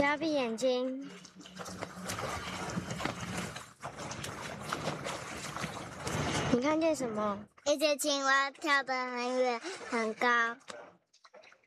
要闭眼睛。你看见什么？ 一只青蛙跳得很远很高。